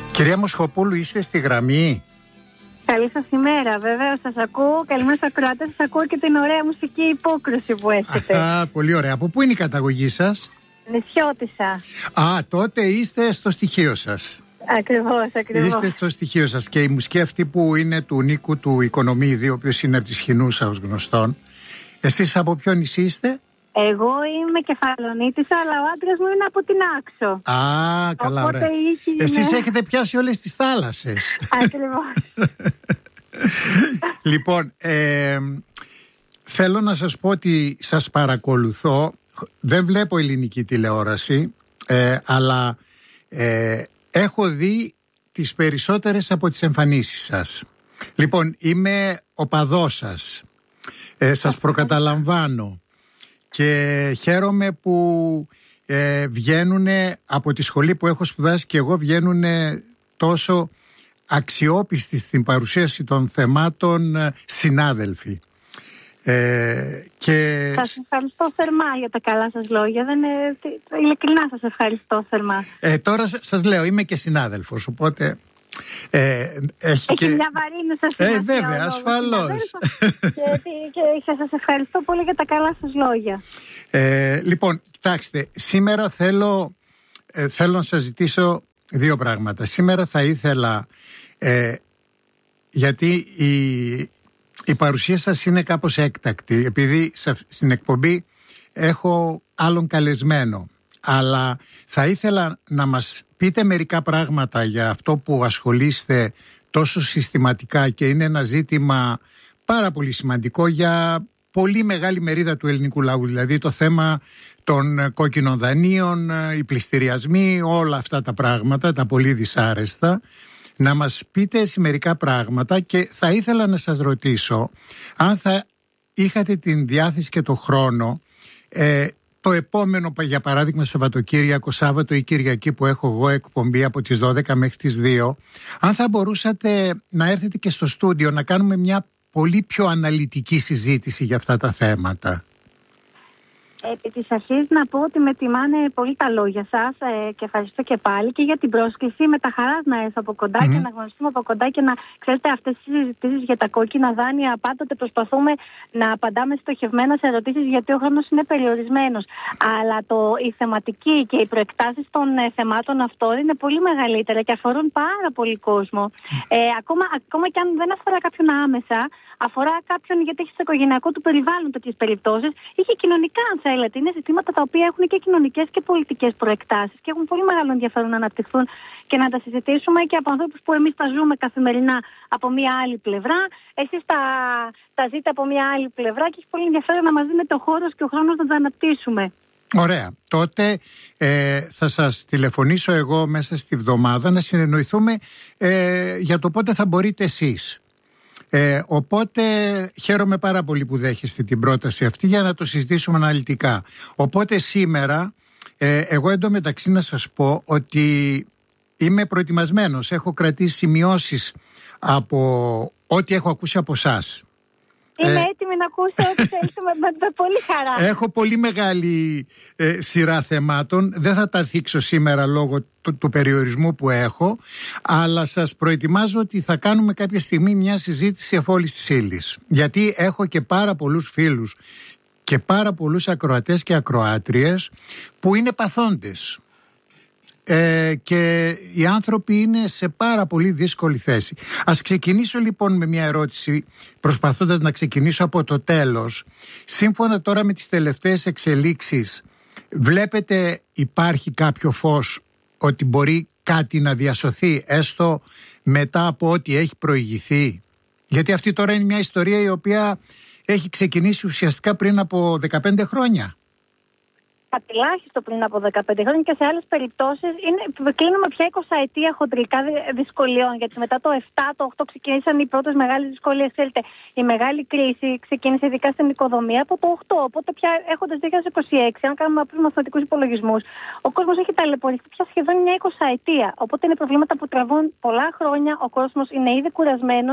Κυρία Μοσχοπούλου, είστε στη γραμμή? Καλή σας ημέρα, βέβαια σας ακούω. Καλημέρα στους ακροατές, σας ακούω και την ωραία μουσική υπόκριση που έχετε. Πολύ ωραία. Από πού είναι η καταγωγή σας? Νησιώτισσα. Τότε είστε στο στοιχείο σας. Ακριβώς. Είστε στο στοιχείο σας. Και η μουσική αυτή που είναι του Νίκου του Οικονομίδη, ο οποίος είναι από τη Σχοινούσα ως γνωστόν. Εσείς από ποιο νησί είστε? Εγώ είμαι Κεφαλονίτισσα, αλλά ο άντρας μου είναι από την Άξο. Καλά, ωραία. Εσείς έχετε πιάσει όλες τις θάλασσες. Ακριβώς. Λοιπόν, θέλω να σας πω ότι σας παρακολουθώ. Δεν βλέπω ελληνική τηλεόραση, αλλά έχω δει τις περισσότερες από τις εμφανίσεις σας. Λοιπόν, είμαι οπαδός σας. Σας προκαταλαμβάνω. Και χαίρομαι που βγαίνουν από τη σχολή που έχω σπουδάσει και εγώ, βγαίνουν τόσο αξιόπιστοι στην παρουσίαση των θεμάτων συνάδελφοι. Και... Σας ευχαριστώ θερμά για τα καλά σας λόγια. Ειλικρινά σας ευχαριστώ θερμά. Τώρα σας λέω, είμαι και συνάδελφος, οπότε... Έχει και μια βαρύνουσα σημασία. Βέβαια, ασφαλώς. Και σας ευχαριστώ πολύ για τα καλά σας λόγια. Λοιπόν, κοιτάξτε, σήμερα θέλω να σας ζητήσω δύο πράγματα. Σήμερα θα ήθελα, γιατί η παρουσία σας είναι κάπως έκτακτη, επειδή στην εκπομπή έχω άλλον καλεσμένο, αλλά θα ήθελα να μας πείτε μερικά πράγματα για αυτό που ασχολείστε τόσο συστηματικά και είναι ένα ζήτημα πάρα πολύ σημαντικό για πολύ μεγάλη μερίδα του ελληνικού λαού, δηλαδή το θέμα των κόκκινων δανείων, οι πληστηριασμοί, όλα αυτά τα πράγματα, τα πολύ δυσάρεστα. Να μας πείτε μερικά πράγματα και θα ήθελα να σας ρωτήσω αν θα είχατε την διάθεση και το χρόνο το επόμενο, για παράδειγμα Σαββατοκύριακο, Σάββατο ή Κυριακή που έχω εγώ εκπομπή από τις 12 μέχρι τις 2, αν θα μπορούσατε να έρθετε και στο στούντιο να κάνουμε μια πολύ πιο αναλυτική συζήτηση για αυτά τα θέματα. Επί της αρχής να πω ότι με τιμάνε πολύ τα λόγια σας και ευχαριστώ και πάλι και για την πρόσκληση. Με τα χαράς να έρθω από κοντά και να γνωριστούμε από κοντά και να ξέρετε αυτές τις συζητήσεις για τα κόκκινα δάνεια. Πάντοτε προσπαθούμε να απαντάμε στοχευμένα σε ερωτήσεις γιατί ο χρόνος είναι περιορισμένος. Αλλά η θεματική και οι προεκτάσεις των θεμάτων αυτών είναι πολύ μεγαλύτερα και αφορούν πάρα πολύ κόσμο. Ακόμα και αν δεν αφορά κάποιον άμεσα, αφορά κάποιον γιατί έχει στο οικογενειακό του περιβάλλον τέτοιες περιπτώσεις ή και κοινωνικά, αν θέλετε. Είναι ζητήματα τα οποία έχουν και κοινωνικές και πολιτικές προεκτάσεις και έχουν πολύ μεγάλο ενδιαφέρον να αναπτυχθούν και να τα συζητήσουμε και από ανθρώπους που εμείς τα ζούμε καθημερινά από μια άλλη πλευρά. Εσείς τα ζείτε από μια άλλη πλευρά και έχει πολύ ενδιαφέρον να μας δίνετε ο χώρος και ο χρόνος να τα αναπτύσσουμε. Ωραία. Τότε θα σας τηλεφωνήσω εγώ μέσα στη βδομάδα να συνεννοηθούμε για το πότε θα μπορείτε εσείς. Οπότε χαίρομαι πάρα πολύ που δέχεστε την πρόταση αυτή για να το συζητήσουμε αναλυτικά. Οπότε σήμερα εγώ εντωμεταξύ να σας πω ότι είμαι προετοιμασμένος. Έχω κρατήσει σημειώσεις από ό,τι έχω ακούσει από εσάς. Είμαι έτοιμη να ακούσω ό,τι θέλετε με πολύ χαρά. Έχω πολύ μεγάλη σειρά θεμάτων. Δεν θα τα θίξω σήμερα λόγω του περιορισμού που έχω, αλλά σας προετοιμάζω ότι θα κάνουμε κάποια στιγμή μια συζήτηση εφόλης της ύλης. Γιατί έχω και πάρα πολλούς φίλους και πάρα πολλούς ακροατές και ακροάτριες που είναι παθόντες. Και οι άνθρωποι είναι σε πάρα πολύ δύσκολη θέση. Ας ξεκινήσω λοιπόν με μια ερώτηση, προσπαθώντας να ξεκινήσω από το τέλος. Σύμφωνα τώρα με τις τελευταίες εξελίξεις, βλέπετε υπάρχει κάποιο φως ότι μπορεί κάτι να διασωθεί έστω μετά από ό,τι έχει προηγηθεί? Γιατί αυτή τώρα είναι μια ιστορία η οποία έχει ξεκινήσει ουσιαστικά πριν από 15 χρόνια. Τουλάχιστον πριν από 15 χρόνια και σε άλλες περιπτώσεις κλείνουμε πια 20 ετία χοντρικά δυσκολιών. Γιατί μετά το 7, το 8 ξεκίνησαν οι πρώτες μεγάλες δυσκολίες. Θέλετε, η μεγάλη κρίση ξεκίνησε ειδικά στην οικοδομία από το 8. Οπότε πια έχοντας 2026, αν κάνουμε απλούς μαθηματικούς υπολογισμούς, ο κόσμος έχει ταλαιπωρηθεί πια σχεδόν μια 20 ετία. Οπότε είναι προβλήματα που τραβούν πολλά χρόνια. Ο κόσμος είναι ήδη κουρασμένος.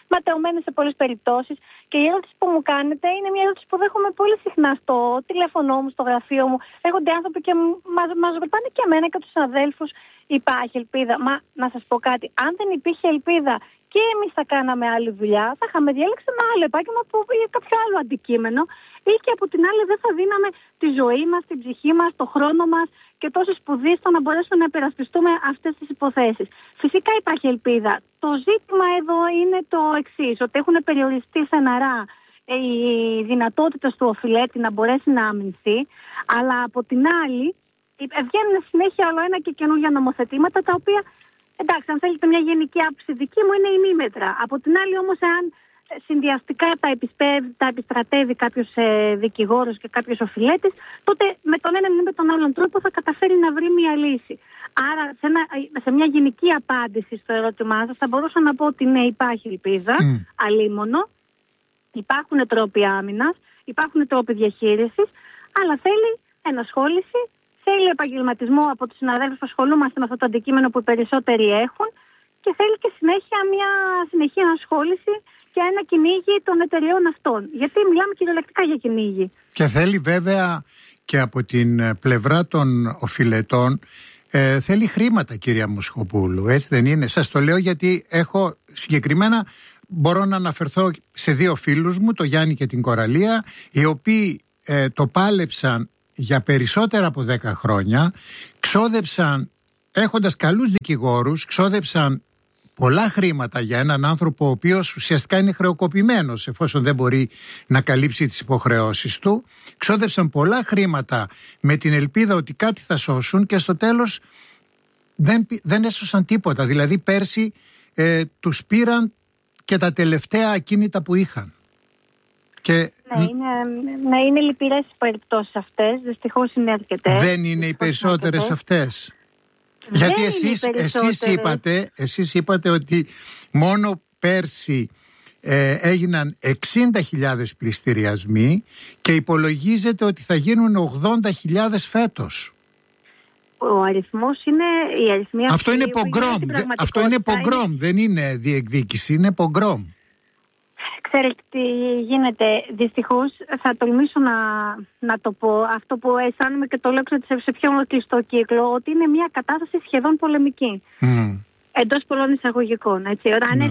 ματαιωμένες σε πολλές περιπτώσεις. Και η ερώτηση που μου κάνετε είναι μια ερώτηση που δέχομαι πολύ συχνά στο τηλέφωνό μου, στο γραφείο μου. Έρχονται άνθρωποι και μας ρωτάνε και εμένα και τους αδέλφους, υπάρχει ελπίδα? Μα να σας πω κάτι, αν δεν υπήρχε ελπίδα και εμείς θα κάναμε άλλη δουλειά, θα είχαμε διάλεξει ένα άλλο επάγγελμα ή κάποιο άλλο αντικείμενο, ή και από την άλλη δεν θα δίναμε τη ζωή μας, την ψυχή μας, το χρόνο μας και τόσες σπουδές στο να μπορέσουμε να υπερασπιστούμε αυτές τις υποθέσεις. Φυσικά υπάρχει ελπίδα. Το ζήτημα εδώ είναι το εξής, ότι έχουν περιοριστεί στεναρά οι δυνατότητες του οφειλέτη να μπορέσει να αμυνθεί, αλλά από την άλλη βγαίνουν συνέχεια όλο ένα και καινούργια νομοθετήματα, τα οποία, εντάξει, αν θέλετε μια γενική άποψη δική μου, είναι ημίμετρα. Από την άλλη όμως, εάν συνδυαστικά τα επιστρατεύει κάποιος δικηγόρος και κάποιος οφειλέτης, τότε με τον έναν ή με τον άλλον τρόπο θα καταφέρει να βρει μια λύση. Άρα σε μια γενική απάντηση στο ερώτημά σας θα μπορούσα να πω ότι ναι, υπάρχει ελπίδα, αλίμονο, υπάρχουν τρόποι άμυνας, υπάρχουν τρόποι διαχείρισης, αλλά θέλει ενασχόληση, θέλει επαγγελματισμό από τους συναδέλφους που ασχολούμαστε με αυτό το αντικείμενο που οι περισσότεροι έχουν, και θέλει και μια συνεχή ενασχόληση και ένα κυνήγι των εταιριών αυτών. Γιατί μιλάμε κυριολεκτικά για κυνήγι. Και θέλει βέβαια και από την πλευρά των οφειλετών, θέλει χρήματα, κυρία Μοσχοπούλου, έτσι δεν είναι? Σας το λέω γιατί έχω συγκεκριμένα, μπορώ να αναφερθώ σε 2 φίλους μου, το Γιάννη και την Κοραλία, οι οποίοι το πάλεψαν για περισσότερα από 10 χρόνια, ξόδεψαν, έχοντας καλούς δικηγόρους, ξόδεψαν πολλά χρήματα για έναν άνθρωπο ο οποίος ουσιαστικά είναι χρεοκοπημένος εφόσον δεν μπορεί να καλύψει τις υποχρεώσεις του. Ξόδεψαν πολλά χρήματα με την ελπίδα ότι κάτι θα σώσουν και στο τέλος δεν έσωσαν τίποτα. Δηλαδή πέρσι τους πήραν και τα τελευταία ακίνητα που είχαν. Και ναι, είναι λυπηρές οι περιπτώσεις αυτές. Δυστυχώς είναι αρκετές. Δεν είναι οι περισσότερες αυτές? Γιατί εσείς είπατε ότι μόνο πέρσι έγιναν 60.000 πληστηριασμοί και υπολογίζεται ότι θα γίνουν 80.000 φέτος. Ο αριθμός είναι η αριθμή. Αυτό είναι πογκρόμ. Αυτό είναι πογκρόμ, δεν είναι διεκδίκηση, είναι πογκρόμ. Ξέρετε τι γίνεται? Δυστυχώς θα τολμήσω να το πω αυτό που αισθάνομαι και το λέω σε πιο κλειστό κύκλο, ότι είναι μια κατάσταση σχεδόν πολεμική. Εντός πολλών εισαγωγικών. Έτσι.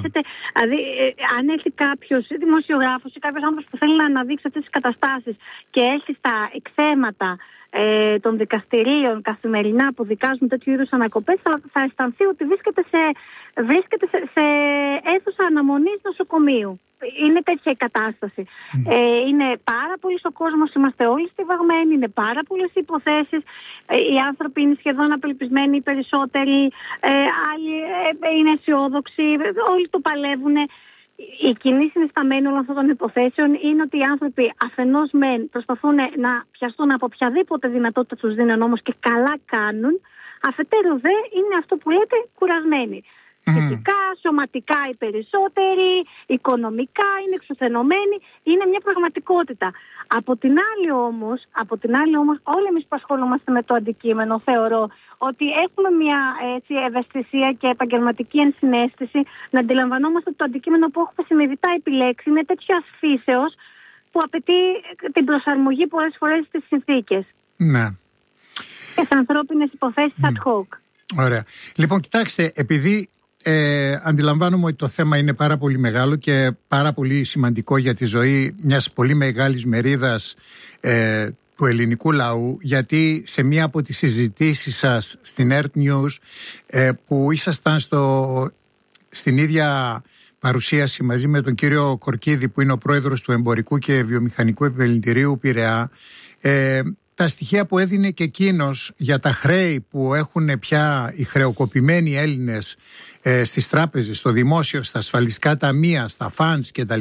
Αν έρθει κάποιος δημοσιογράφος ή κάποιος άνθρωπος που θέλει να αναδείξει αυτές τις καταστάσεις και έρθει στα εκθέματα των δικαστηρίων καθημερινά που δικάζουν τέτοιου είδους ανακοπές, θα αισθανθεί ότι βρίσκεται σε αίθουσα αναμονής νοσοκομείου. Είναι τέτοια η κατάσταση. Είναι πάρα πολλοί ο κόσμος, είμαστε όλοι στιβαγμένοι, είναι πάρα πολλές υποθέσεις. Οι άνθρωποι είναι σχεδόν απελπισμένοι, οι περισσότεροι, άλλοι είναι αισιόδοξοι, όλοι το παλεύουν. Η κοινή συνισταμένη όλων αυτών των υποθέσεων είναι ότι οι άνθρωποι αφενός προσπαθούν να πιαστούν από οποιαδήποτε δυνατότητα τους δίνει ο νόμος και καλά κάνουν, αφετέρου δε είναι αυτό που λέτε κουρασμένοι. Φυσικά, σωματικά οι περισσότεροι, οικονομικά είναι εξουθενωμένοι, είναι μια πραγματικότητα. Από την άλλη όμως, όλοι εμείς που ασχολούμαστε με το αντικείμενο, θεωρώ ότι έχουμε μια ευαισθησία και επαγγελματική ενσυναίσθηση να αντιλαμβανόμαστε το αντικείμενο που έχουμε συνειδητά επιλέξει είναι τέτοια φύσεως που απαιτεί την προσαρμογή πολλές φορές στις συνθήκες. Ναι. Και σε ανθρώπινες υποθέσεις ad hoc. Ωραία. Λοιπόν, κοιτάξτε, επειδή αντιλαμβάνομαι ότι το θέμα είναι πάρα πολύ μεγάλο και πάρα πολύ σημαντικό για τη ζωή μιας πολύ μεγάλης μερίδας του ελληνικού λαού, γιατί σε μία από τις συζητήσεις σας στην Earth News που ήσασταν στην ίδια παρουσίαση μαζί με τον κύριο Κορκίδη, που είναι ο πρόεδρος του Εμπορικού και Βιομηχανικού Επιμελητηρίου Πειραιά, τα στοιχεία που έδινε και εκείνος για τα χρέη που έχουν πια οι χρεοκοπημένοι Έλληνες στις τράπεζες, στο δημόσιο, στα ασφαλιστικά ταμεία, στα funds κτλ.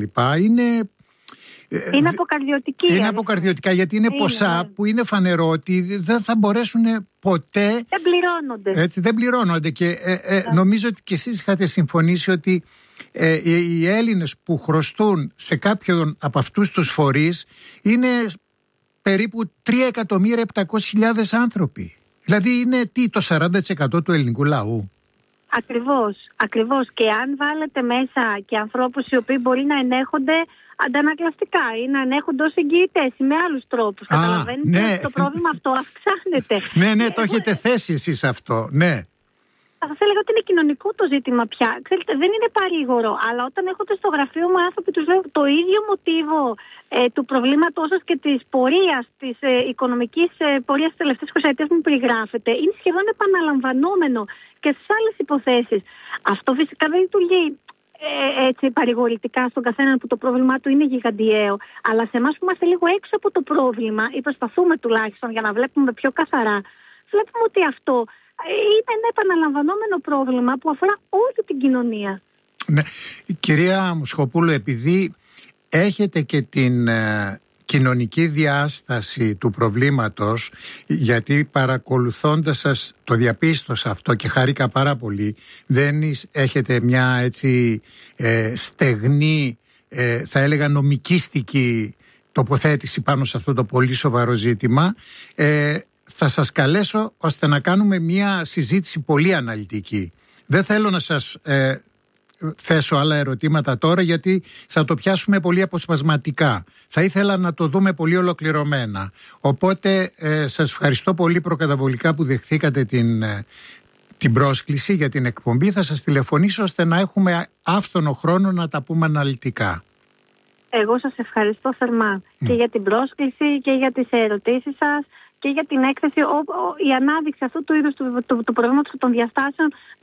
Είναι αποκαρδιωτική. Είναι αποκαρδιωτικά, γιατί είναι ποσά που είναι φανερό ότι δεν θα μπορέσουν ποτέ. Δεν πληρώνονται. Έτσι, δεν πληρώνονται. Και νομίζω ότι και εσείς είχατε συμφωνήσει ότι οι Έλληνες που χρωστούν σε κάποιον από αυτούς τους φορείς είναι περίπου 3.700.000 άνθρωποι. Δηλαδή είναι το 40% του ελληνικού λαού. Ακριβώς. Και αν βάλετε μέσα και ανθρώπους οι οποίοι μπορεί να ενέχονται αντανακλαστικά ή να ενέχονται ως εγγυητές ή με άλλους τρόπους, καταλαβαίνετε, ότι το πρόβλημα αυτό αυξάνεται. Ναι, το έχετε θέσει εσείς αυτό, ναι. Θα σας έλεγα ότι είναι κοινωνικό το ζήτημα πια. Ξέρετε, δεν είναι παρήγορο, αλλά όταν έρχονται στο γραφείο μου άνθρωποι τους λέω το ίδιο μοτίβο του προβλήματός σας και της πορείας, της οικονομικής πορείας της τελευταίας 20 ετίας που περιγράφεται, είναι σχεδόν επαναλαμβανόμενο και στις άλλες υποθέσεις. Αυτό φυσικά δεν λειτουργεί έτσι παρηγορητικά στον καθένα που το πρόβλημά του είναι γιγαντιαίο, αλλά σε εμάς που είμαστε λίγο έξω από το πρόβλημα ή προσπαθούμε τουλάχιστον για να βλέπουμε πιο καθαρά, βλέπουμε ότι αυτό είναι ένα επαναλαμβανόμενο πρόβλημα που αφορά όλη την κοινωνία. Ναι. Κυρία Μουσχοπούλου, επειδή έχετε και την κοινωνική διάσταση του προβλήματος, γιατί παρακολουθώντας σας το διαπίστωσα αυτό και χάρηκα πάρα πολύ, δεν έχετε μια έτσι στεγνή, θα έλεγα νομικίστικη τοποθέτηση πάνω σε αυτό το πολύ σοβαρό ζήτημα, θα σας καλέσω ώστε να κάνουμε μια συζήτηση πολύ αναλυτική. Δεν θέλω να σας θέσω άλλα ερωτήματα τώρα, γιατί θα το πιάσουμε πολύ αποσπασματικά. Θα ήθελα να το δούμε πολύ ολοκληρωμένα. Οπότε σας ευχαριστώ πολύ προκαταβολικά που δεχθήκατε την πρόσκληση για την εκπομπή. Θα σας τηλεφωνήσω ώστε να έχουμε άφθονο χρόνο να τα πούμε αναλυτικά. Εγώ σας ευχαριστώ θερμά και για την πρόσκληση και για τις ερωτήσεις σας και για την έκθεση. Η ανάδειξη αυτού του είδους του προβλήματος των διαστάσεων